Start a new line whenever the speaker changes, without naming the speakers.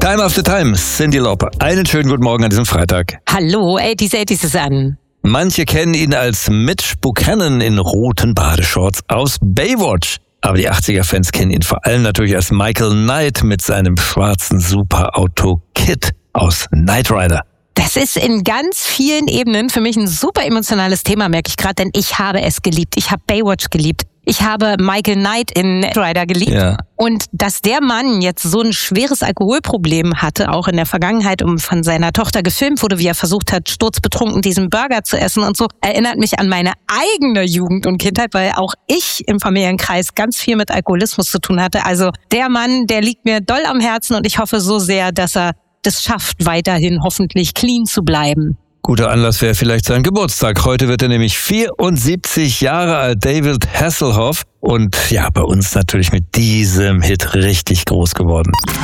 Time after Time, Cyndi Lauper. Einen schönen guten Morgen an diesem Freitag.
Hallo, 80s ist an.
Manche kennen ihn als Mitch Buchanan in roten Badeshorts aus Baywatch. Aber die 80er-Fans kennen ihn vor allem natürlich als Michael Knight mit seinem schwarzen Superauto KITT aus Knight Rider.
Das ist in ganz vielen Ebenen für mich ein super emotionales Thema, merke ich gerade, denn ich habe es geliebt. Ich habe Baywatch geliebt. Ich habe Michael Knight in Knight Rider geliebt.
Ja.
Und dass der Mann jetzt so ein schweres Alkoholproblem hatte, auch in der Vergangenheit, und von seiner Tochter gefilmt wurde, wie er versucht hat, sturzbetrunken diesen Burger zu essen und so, erinnert mich an meine eigene Jugend und Kindheit, weil auch ich im Familienkreis ganz viel mit Alkoholismus zu tun hatte. Also der Mann, der liegt mir doll am Herzen und ich hoffe so sehr, dass er das schafft, weiterhin hoffentlich clean zu bleiben.
Guter Anlass wäre vielleicht sein Geburtstag. Heute wird er nämlich 74 Jahre alt, David Hasselhoff. Und ja, bei uns natürlich mit diesem Hit richtig groß geworden.